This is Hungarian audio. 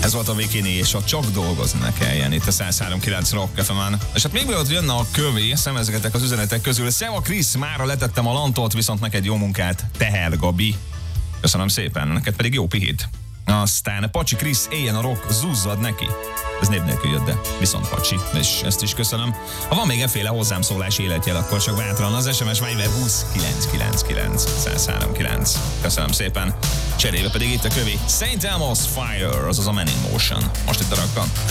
Ez volt a Bikini, és a Csak dolgozni ne kelljen itt a 103.9 Rock FM-en. És hát még mielőtt jönne a kövé, szemezgetek az üzenetek közül. Szeva Krisz, mára letettem a lantot, viszont neked jó munkát, Teher Gabi. Köszönöm szépen, neked pedig jó pihit. Aztán Pacsi Krisz, éljen a rock, zúzzad neki. Ez név nélkül jött, de viszont Pacsi, és ezt is köszönöm. Ha van még efféle hozzám szólás életjel, akkor csak bátran az SMS Viber 20 999 103.9. Köszönöm szépen. Cserébe pedig itt a kövi St. Elmo's Fire, azaz a Man in Motion. Most itt a Rockban.